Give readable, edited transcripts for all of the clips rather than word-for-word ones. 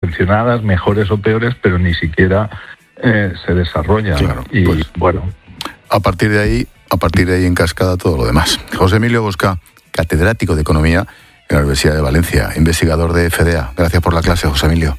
intencionadas, mejores o peores, pero ni siquiera se desarrollan. Claro, y pues, bueno, a partir de ahí en cascada todo lo demás. José Emilio Bosca, catedrático de Economía en la Universidad de Valencia, investigador de FDA. Gracias por la clase, José Emilio.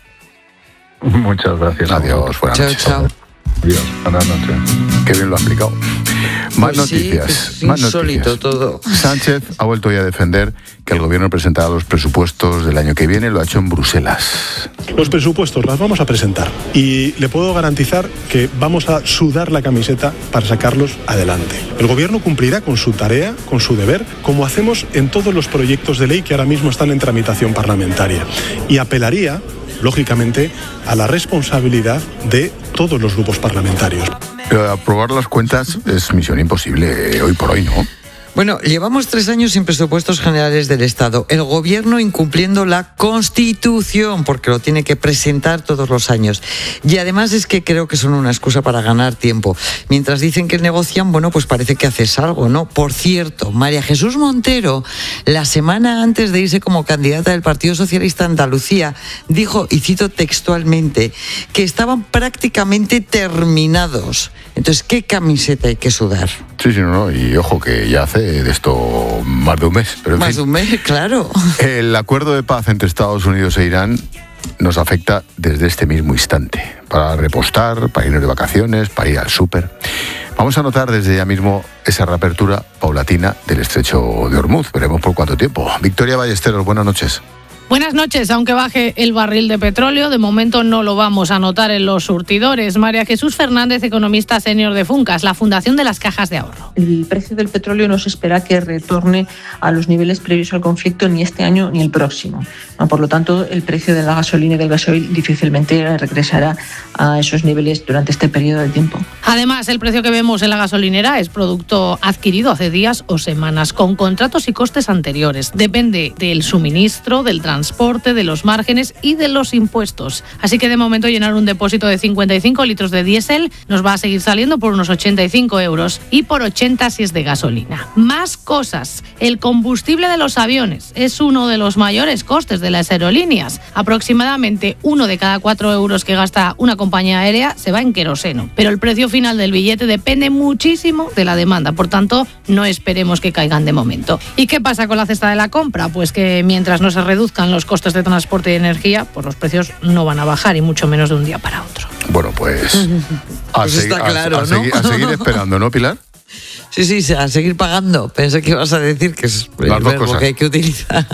Muchas gracias. Adiós, buenas noches. Chao. Adiós, buenas noches. Qué bien lo ha explicado. Más Pues noticias. Sí, es más insólito noticias. todo. Sánchez ha vuelto ya a defender que el gobierno presentará los presupuestos del año que viene. Lo ha hecho en Bruselas. Los presupuestos los vamos a presentar y le puedo garantizar que vamos a sudar la camiseta para sacarlos adelante. El gobierno cumplirá con su tarea, con su deber, como hacemos en todos los proyectos de ley que ahora mismo están en tramitación parlamentaria. Y apelaría, lógicamente, a la responsabilidad de todos los grupos parlamentarios. Pero aprobar las cuentas es misión imposible hoy por hoy, ¿no? Bueno, llevamos 3 años sin presupuestos generales del Estado. El gobierno incumpliendo la Constitución, porque lo tiene que presentar todos los años. Y además es que creo que son una excusa para ganar tiempo. Mientras dicen que negocian, bueno, pues parece que haces algo, ¿no? Por cierto, María Jesús Montero, la semana antes de irse como candidata del Partido Socialista Andalucía, dijo, y cito textualmente, que estaban prácticamente terminados. Entonces, ¿qué camiseta hay que sudar? Sí, no, y ojo que ya hace de esto más de un mes. Pero Más de un mes, claro. El acuerdo de paz entre Estados Unidos e Irán nos afecta desde este mismo instante. Para repostar, para irnos de vacaciones, para ir al súper. Vamos a notar desde ya mismo esa reapertura paulatina del estrecho de Hormuz. Veremos por cuánto tiempo. Victoria Ballesteros, buenas noches. Buenas noches. Aunque baje el barril de petróleo, de momento no lo vamos a notar en los surtidores. María Jesús Fernández, economista senior de Funcas, la Fundación de las Cajas de Ahorro. El precio del petróleo no se espera que retorne a los niveles previos al conflicto ni este año ni el próximo. Por lo tanto, el precio de la gasolina y del gasoil difícilmente regresará a esos niveles durante este periodo de tiempo. Además, el precio que vemos en la gasolinera es producto adquirido hace días o semanas, con contratos y costes anteriores. Depende del suministro, del transporte, de los márgenes y de los impuestos. Así que de momento llenar un depósito de 55 litros de diésel nos va a seguir saliendo por unos 85 euros y por 80 si es de gasolina. Más cosas. El combustible de los aviones es uno de los mayores costes de las aerolíneas. Aproximadamente 1 de cada 4 euros que gasta una compañía aérea se va en queroseno. Pero el precio final del billete depende muchísimo de la demanda. Por tanto, no esperemos que caigan de momento. ¿Y qué pasa con la cesta de la compra? Pues que mientras no se reduzcan los costes de transporte y energía, pues los precios no van a bajar, y mucho menos de un día para otro. Bueno, pues Está claro, ¿no? a seguir esperando, ¿no, Pilar? Sí, a seguir pagando. Pensé que ibas a decir que es el Las dos verbo cosas que hay que utilizar.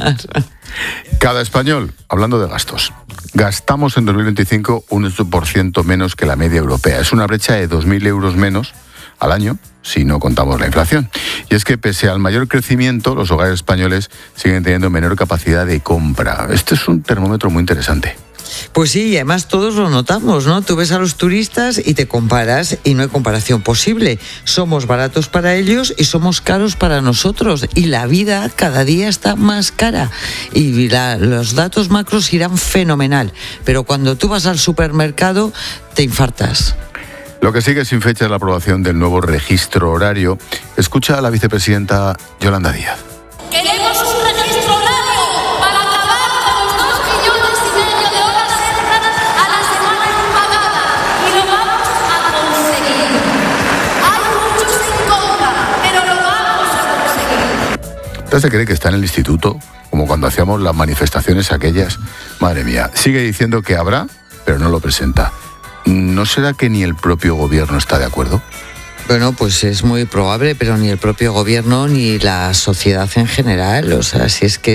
Cada español, hablando de gastos, gastamos en 2025 un 8% menos que la media europea. Es una brecha de 2.000 euros menos al año, si no contamos la inflación. Y es que pese al mayor crecimiento, los hogares españoles siguen teniendo menor capacidad de compra. Este es un termómetro muy interesante. Pues sí, y además todos lo notamos, ¿no? Tú ves a los turistas y te comparas y no hay comparación posible. Somos baratos para ellos y somos caros para nosotros. Y la vida cada día está más cara. Y los datos macros irán fenomenal. Pero cuando tú vas al supermercado, te infartas. Lo que sigue sin fecha es la aprobación del nuevo registro horario. Escucha a la vicepresidenta Yolanda Díaz. Queremos un registro horario para acabar con los 2,5 millones de horas extras a la semana impagada, y lo vamos a conseguir. Hay muchos en contra, pero lo vamos a conseguir. ¿Usted se cree que está en el instituto? Como cuando hacíamos las manifestaciones aquellas. Madre mía, sigue diciendo que habrá, pero no lo presenta. ¿No será que ni el propio gobierno está de acuerdo? Bueno, pues es muy probable, pero ni el propio gobierno ni la sociedad en general. O sea, si es que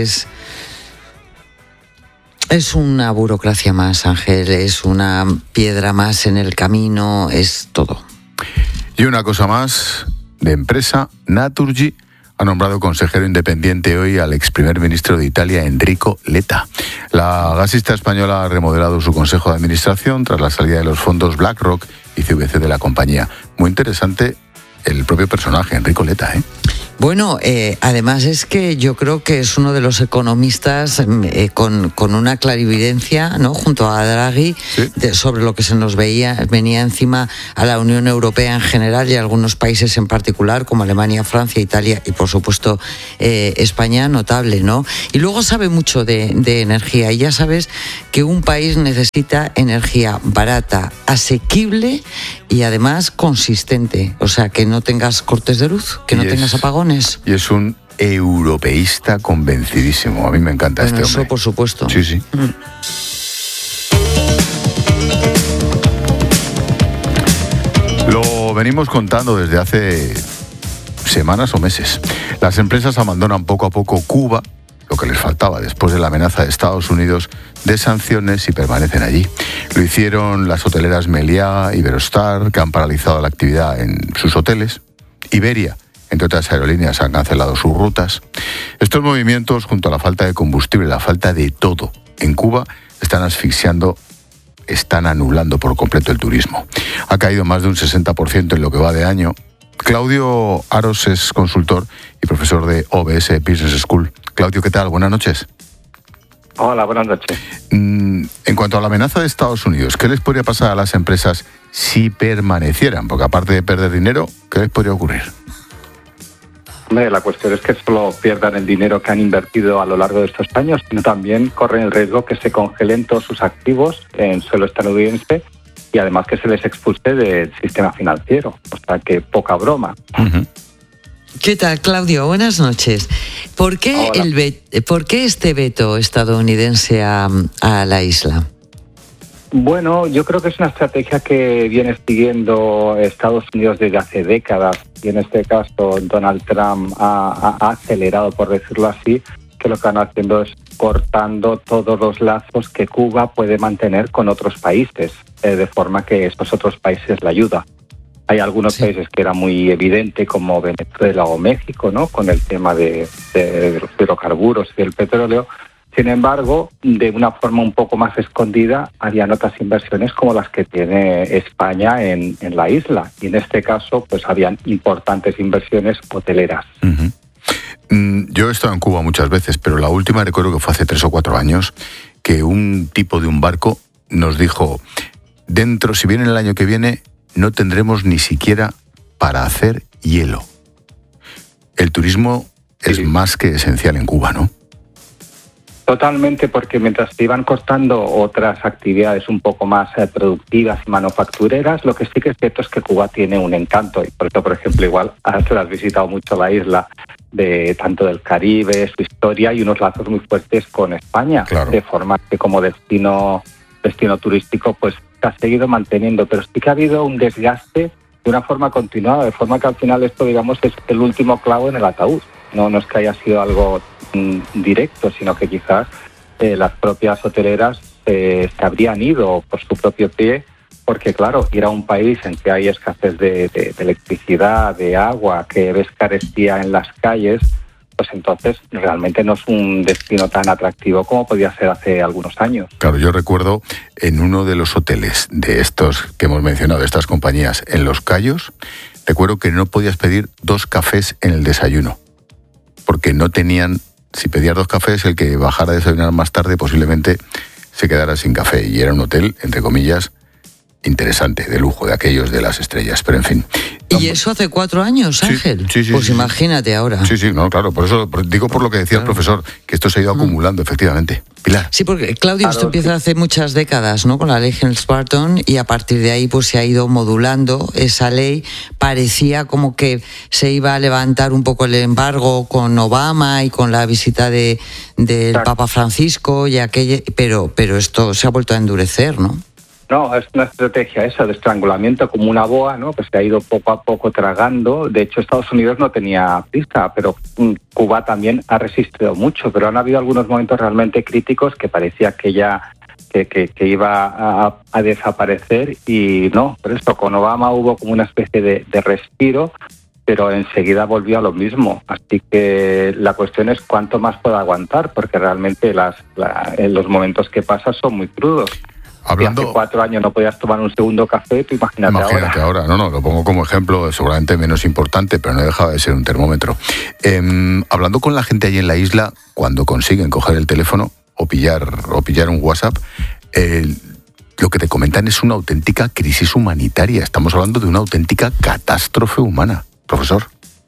es una burocracia más, Ángel, es una piedra más en el camino, es todo. Y una cosa más, de empresa, Naturgy ha nombrado consejero independiente hoy al ex primer ministro de Italia, Enrico Letta. La gasista española ha remodelado su consejo de administración tras la salida de los fondos BlackRock y CVC de la compañía. Muy interesante el propio personaje, Enrico Letta, ¿eh? Bueno, además es que yo creo que es uno de los economistas con una clarividencia, ¿no?, junto a Draghi, ¿Sí?, sobre lo que se nos venía encima a la Unión Europea en general y a algunos países en particular, como Alemania, Francia, Italia y por supuesto España, notable, ¿no? Y luego sabe mucho de energía, y ya sabes que un país necesita energía barata, asequible y además consistente, o sea, que no tengas cortes de luz, que no tengas apagones. Y es un europeísta convencidísimo. A mí me encanta este hombre. Eso, por supuesto. Sí, sí. Lo venimos contando desde hace semanas o meses. Las empresas abandonan poco a poco Cuba, lo que les faltaba después de la amenaza de Estados Unidos de sanciones, y permanecen allí. Lo hicieron las hoteleras Meliá, Iberostar, que han paralizado la actividad en sus hoteles. Iberia, entre otras aerolíneas, han cancelado sus rutas. Estos movimientos, junto a la falta de combustible, la falta de todo en Cuba, están asfixiando, están anulando por completo el turismo. Ha caído más de un 60% en lo que va de año. Claudio Aros es consultor y profesor de OBS Business School. Claudio, ¿qué tal? Buenas noches. Hola, buenas noches. En cuanto a la amenaza de Estados Unidos, ¿qué les podría pasar a las empresas si permanecieran? Porque aparte de perder dinero, ¿qué les podría ocurrir? Hombre, la cuestión es que solo pierdan el dinero que han invertido a lo largo de estos años, sino también corren el riesgo que se congelen todos sus activos en suelo estadounidense y además que se les expulse del sistema financiero. O sea que poca broma. Uh-huh. ¿Qué tal, Claudio? Buenas noches. ¿Por qué, ¿por qué este veto estadounidense a la isla? Bueno, yo creo que es una estrategia que viene siguiendo Estados Unidos desde hace décadas, y en este caso Donald Trump ha acelerado, por decirlo así, que lo que van haciendo es cortando todos los lazos que Cuba puede mantener con otros países, de forma que estos otros países le ayudan. Hay algunos países que era muy evidente, como Venezuela o México, ¿no?, con el tema de los hidrocarburos y del petróleo. Sin embargo, de una forma un poco más escondida, habían otras inversiones como las que tiene España en la isla. Y en este caso, pues habían importantes inversiones hoteleras. Uh-huh. Yo he estado en Cuba muchas veces, pero la última recuerdo que fue hace 3 o 4 años, que un tipo de un barco nos dijo, si viene el año que viene, no tendremos ni siquiera para hacer hielo. El turismo es más que esencial en Cuba, ¿no? Totalmente, porque mientras se iban cortando otras actividades un poco más productivas y manufactureras, lo que sí que es cierto es que Cuba tiene un encanto. Y por eso, por ejemplo, igual has visitado mucho la isla, tanto del Caribe, su historia y unos lazos muy fuertes con España. Claro. De forma que como destino turístico pues se ha seguido manteniendo, pero sí que ha habido un desgaste de una forma continuada, de forma que al final esto, digamos, es el último clavo en el ataúd. No es que haya sido algo directo, sino que quizás las propias hoteleras se habrían ido por su propio pie, porque claro, ir a un país en que hay escasez de electricidad, de agua, que ves carestía en las calles, pues entonces realmente no es un destino tan atractivo como podía ser hace algunos años. Claro, yo recuerdo en uno de los hoteles de estos que hemos mencionado, de estas compañías, en Los Cayos, recuerdo que no podías pedir 2 cafés en el desayuno, porque no tenían, si pedías 2 cafés, el que bajara a desayunar más tarde posiblemente se quedara sin café, y era un hotel, entre comillas, interesante, de lujo, de aquellos de las estrellas, pero en fin. ¿Y eso hace 4 años, Ángel? Sí, pues imagínate ahora. Sí, no, claro, por eso digo, por lo que decía el profesor, que esto se ha ido acumulando, efectivamente. Pilar. Sí, porque, Claudio, esto empieza hace muchas décadas, ¿no?, con la ley Helms-Burton, y a partir de ahí pues se ha ido modulando esa ley. Parecía como que se iba a levantar un poco el embargo con Obama y con la visita del Papa Francisco, y pero esto se ha vuelto a endurecer, ¿no? No, es una estrategia esa de estrangulamiento como una boa, ¿no?, pues se ha ido poco a poco tragando. De hecho, Estados Unidos no tenía prisa, pero Cuba también ha resistido mucho. Pero han habido algunos momentos realmente críticos que parecía que ya que iba a desaparecer, y no. Por eso con Obama hubo como una especie de respiro, pero enseguida volvió a lo mismo. Así que la cuestión es cuánto más puede aguantar, porque realmente los momentos que pasan son muy crudos. Hablando... Si hace 4 años no podías tomar un segundo café, tú imagínate ahora. No, lo pongo como ejemplo, seguramente menos importante, pero no deja de ser un termómetro. Hablando con la gente allí en la isla, cuando consiguen coger el teléfono o pillar un WhatsApp, lo que te comentan es una auténtica crisis humanitaria. Estamos hablando de una auténtica catástrofe humana, profesor.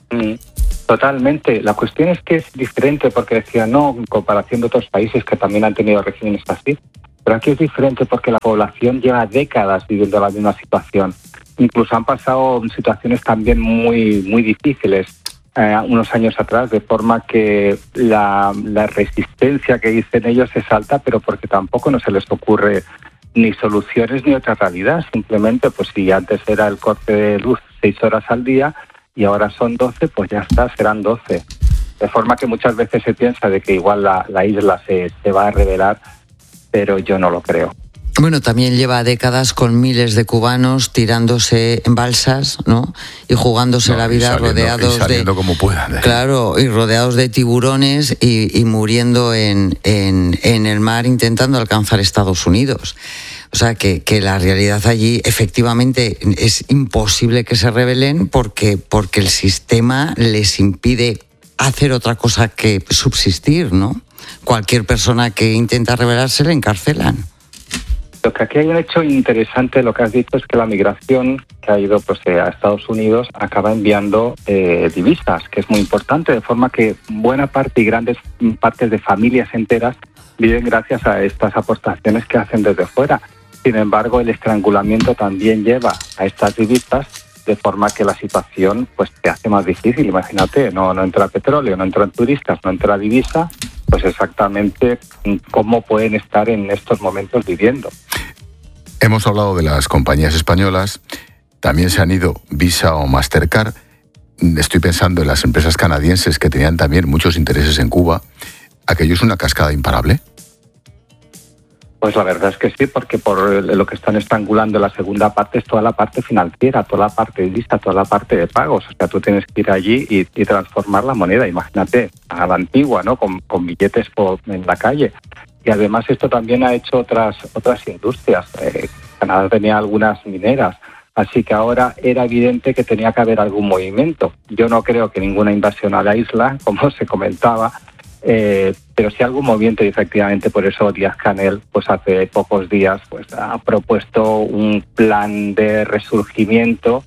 Totalmente. La cuestión es que es diferente, porque decía, no, en comparación de otros países que también han tenido regímenes así, pero aquí es diferente porque la población lleva décadas viviendo la misma situación. Incluso han pasado situaciones también muy, muy difíciles unos años atrás, de forma que la resistencia que dicen ellos es alta, pero porque tampoco no se les ocurre ni soluciones ni otra realidad. Simplemente, pues si antes era el corte de luz 6 horas al día y ahora son 12, pues ya está, serán 12. De forma que muchas veces se piensa de que igual la isla se va a revelar, pero yo no lo creo. Bueno, también lleva décadas con miles de cubanos tirándose en balsas, ¿no? Y jugándose la vida rodeados saliendo como puedan. Claro, y rodeados de tiburones y muriendo en el mar intentando alcanzar Estados Unidos. O sea, que la realidad allí efectivamente es imposible que se rebelen porque el sistema les impide hacer otra cosa que subsistir, ¿no? Cualquier persona que intenta rebelarse le encarcelan. Lo que aquí hay un hecho interesante, lo que has dicho, es que la migración que ha ido a Estados Unidos acaba enviando divisas, que es muy importante, de forma que buena parte y grandes partes de familias enteras viven gracias a estas aportaciones que hacen desde fuera. Sin embargo, el estrangulamiento también lleva a estas divisas, de forma que la situación pues se hace más difícil. Imagínate, no entra petróleo, no entran turistas, no entra divisa, pues exactamente cómo pueden estar en estos momentos viviendo. Hemos hablado de las compañías españolas, también se han ido Visa o Mastercard. Estoy pensando en las empresas canadienses que tenían también muchos intereses en Cuba. ¿Aquello es una cascada imparable? Pues la verdad es que sí, porque por lo que están estrangulando la segunda parte es toda la parte financiera, toda la parte de vista, toda la parte de pagos. O sea, tú tienes que ir allí y transformar la moneda, imagínate, a la antigua, ¿no? Con billetes en la calle. Y además esto también ha hecho otras industrias. Canadá tenía algunas mineras, así que ahora era evidente que tenía que haber algún movimiento. Yo no creo que ninguna invasión a la isla, como se comentaba, pero sí algún movimiento, y efectivamente por eso Díaz-Canel pues hace pocos días pues ha propuesto un plan de resurgimiento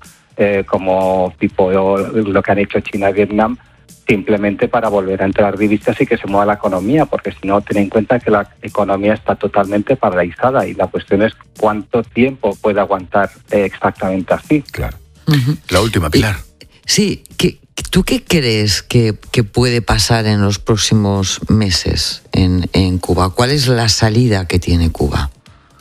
como tipo lo que han hecho China y Vietnam, simplemente para volver a entrar divisas y que se mueva la economía, porque si no, ten en cuenta que la economía está totalmente paralizada y la cuestión es cuánto tiempo puede aguantar exactamente así. Claro. Uh-huh. La última, Pilar. Sí, ¿tú qué crees que puede pasar en los próximos meses en Cuba? ¿Cuál es la salida que tiene Cuba?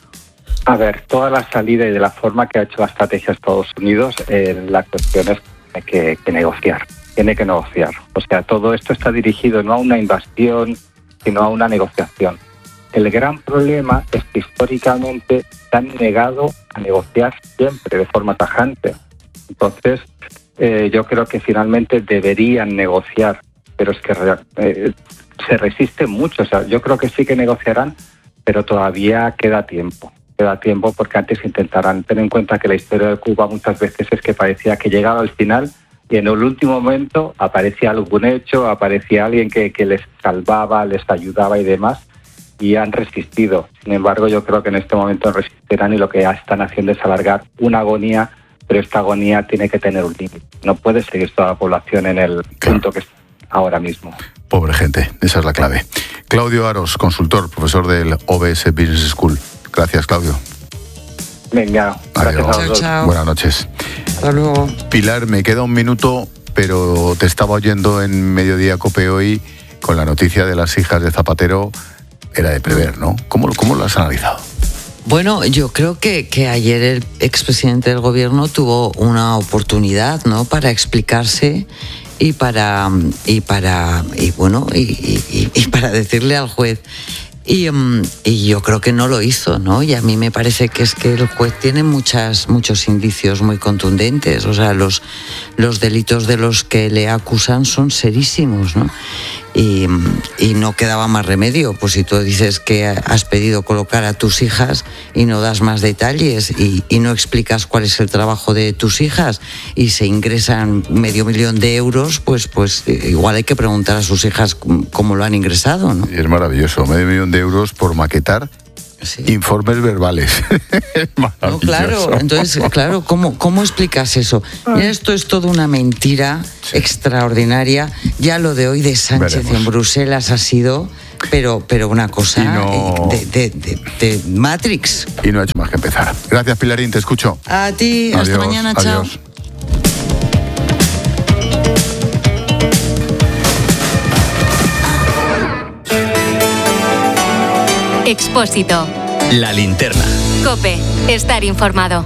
A ver, toda la salida y de la forma que ha hecho la estrategia Estados Unidos, la cuestión es que negociar. Tiene que negociar. O sea, todo esto está dirigido no a una invasión, sino a una negociación. El gran problema es que históricamente se han negado a negociar siempre de forma tajante. Entonces, yo creo que finalmente deberían negociar, pero es que se resisten mucho. O sea, yo creo que sí que negociarán, pero todavía queda tiempo. Queda tiempo porque antes intentarán. Ten en cuenta que la historia de Cuba muchas veces es que parecía que llegaba al final y en el último momento aparecía algún hecho, aparecía alguien que les salvaba, les ayudaba y demás, y han resistido. Sin embargo, yo creo que en este momento resistirán y lo que ya están haciendo es alargar una agonía, pero esta agonía tiene que tener un límite. No puede seguir toda la población en el punto que está ahora mismo. Pobre gente, esa es la clave. Claudio Aros, consultor, profesor del OBS Business School. Gracias, Claudio. Venga, gracias a vosotros. Chao. Buenas noches. Hasta luego. Pilar, me queda un minuto, pero te estaba oyendo en Mediodía Cope hoy con la noticia de las hijas de Zapatero. Era de prever, ¿no? ¿Cómo lo has analizado? Bueno, yo creo que ayer el expresidente del gobierno tuvo una oportunidad, ¿no?, para explicarse y para decirle al juez. Y yo creo que no lo hizo, ¿no? Y a mí me parece que es que el juez tiene muchos indicios muy contundentes. O sea, los delitos de los que le acusan son serísimos, ¿no? y no quedaba más remedio. Pues si tú dices que has pedido colocar a tus hijas y no das más detalles y no explicas cuál es el trabajo de tus hijas y se ingresan 500.000 euros, pues igual hay que preguntar a sus hijas cómo lo han ingresado, ¿no? Y es maravilloso, 500.000 euros por maquetar. Sí. Informes verbales. No, claro, entonces, claro, ¿cómo explicas eso? Esto es toda una mentira extraordinaria. Ya lo de hoy de Sánchez en Bruselas ha sido, pero una cosa de Matrix. Y no ha hecho más que empezar. Gracias, Pilarín, te escucho. A ti, adiós, hasta mañana, chao. Adiós. Expósito. La linterna. COPE. Estar informado.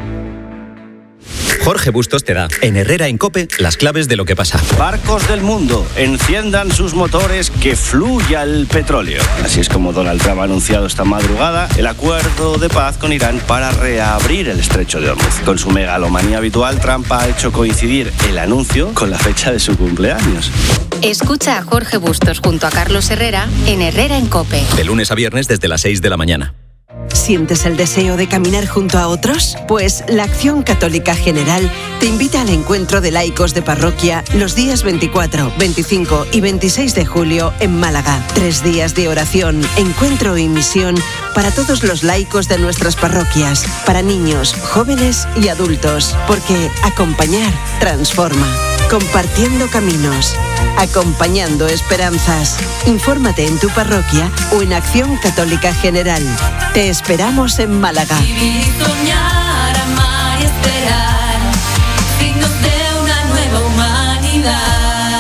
Jorge Bustos te da, en Herrera en COPE, las claves de lo que pasa. Barcos del mundo, enciendan sus motores, que fluya el petróleo. Así es como Donald Trump ha anunciado esta madrugada el acuerdo de paz con Irán para reabrir el estrecho de Hormuz. Con su megalomanía habitual, Trump ha hecho coincidir el anuncio con la fecha de su cumpleaños. Escucha a Jorge Bustos junto a Carlos Herrera en Herrera en COPE. De lunes a viernes desde las 6 de la mañana. ¿Sientes el deseo de caminar junto a otros? Pues la Acción Católica General te invita al encuentro de laicos de parroquia los días 24, 25 y 26 de julio en Málaga. 3 días de oración, encuentro y misión para todos los laicos de nuestras parroquias, para niños, jóvenes y adultos, porque acompañar transforma. Compartiendo caminos, acompañando esperanzas. Infórmate en tu parroquia o en Acción Católica General. Te esperamos en Málaga. Vivir, soñar, amar y esperar, signos de una nueva humanidad.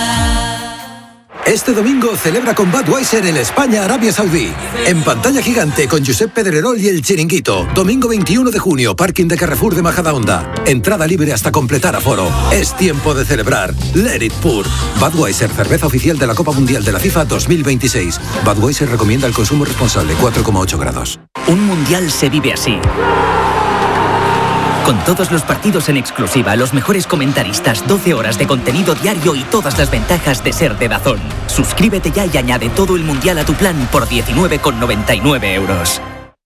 Este domingo celebra con Budweiser el España-Arabia Saudí. En pantalla gigante con Josep Pedrerol y El Chiringuito. Domingo 21 de junio, parking de Carrefour de Majadahonda. Entrada libre hasta completar aforo. Es tiempo de celebrar. Let it pour. Budweiser, cerveza oficial de la Copa Mundial de la FIFA 2026. Budweiser recomienda el consumo responsable, 4,8 grados. Un mundial se vive así. Con todos los partidos en exclusiva, los mejores comentaristas, 12 horas de contenido diario y todas las ventajas de ser de DAZN. Suscríbete ya y añade todo el mundial a tu plan por 19,99 euros.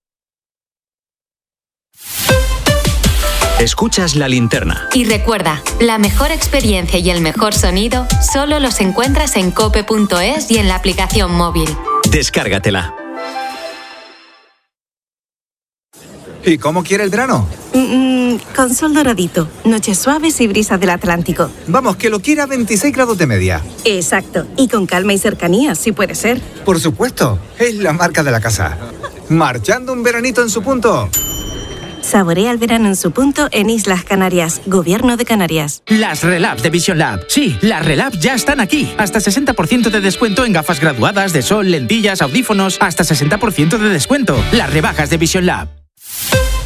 Escuchas La Linterna. Y recuerda, la mejor experiencia y el mejor sonido solo los encuentras en cope.es y en la aplicación móvil. Descárgatela. ¿Y cómo quiere el verano? Con sol doradito, noches suaves y brisa del Atlántico. Vamos, que lo quiera a 26 grados de media. Exacto, y con calma y cercanía, si puede ser. Por supuesto, es la marca de la casa. Marchando un veranito en su punto. Saborea el verano en su punto en Islas Canarias, Gobierno de Canarias. Las Relabs de Vision Lab. Sí, las Relabs ya están aquí. Hasta 60% de descuento en gafas graduadas de sol, lentillas, audífonos. Hasta 60% de descuento. Las rebajas de Vision Lab.